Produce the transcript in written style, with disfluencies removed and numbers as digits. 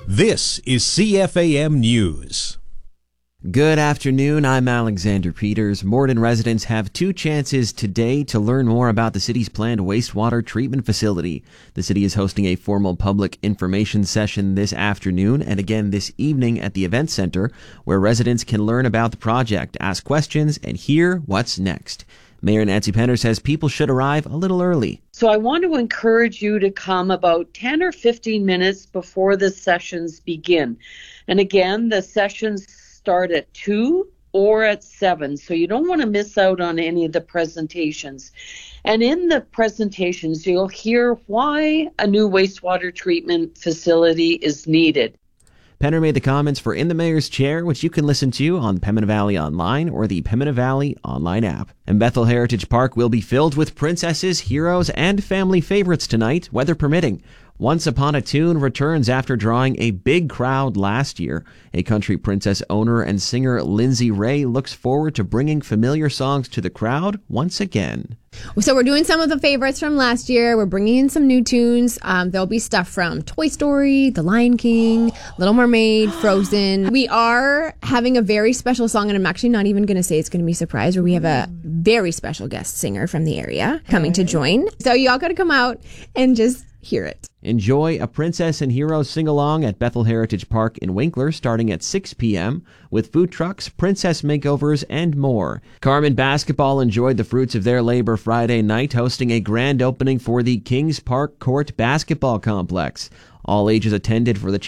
This is CFAM News. Good afternoon, I'm Alexander Peters. Morden residents have two chances today to learn more about the city's planned wastewater treatment facility. The city is hosting a formal public information session this afternoon and again this evening at the Event Center, where residents can learn about the project, ask questions, and hear what's next. Mayor Nancy Penner says people should arrive a little early. So I want to encourage you to come about 10 or 15 minutes before the sessions begin. And again, the sessions start at 2 or at 7, so you don't want to miss out on any of the presentations. And in the presentations, you'll hear why a new wastewater treatment facility is needed. Penner made the comments for In the Mayor's Chair, which you can listen to on Pembina Valley Online or the Pembina Valley online app. And Bethel Heritage Park will be filled with princesses, heroes, and family favorites tonight, weather permitting. Once Upon a Tune returns after drawing a big crowd last year. A country princess owner and singer Lindsay Ray looks forward to bringing familiar songs to the crowd once again. So we're doing some of the favorites from last year. We're bringing in some new tunes. There'll be stuff from Toy Story, The Lion King, Little Mermaid, Frozen. We are having a very special song, and I'm actually not even going to say it's going to be a surprise, where we have a very special guest singer from the area coming to join. So y'all got to come out and just hear it. Enjoy a Princess and Hero sing-along at Bethel Heritage Park in Winkler starting at 6 p.m. with food trucks, princess makeovers, and more. Carmen Basketball enjoyed the fruits of their labor Friday night, hosting a grand opening for the Kings Park Court Basketball Complex. All ages attended for the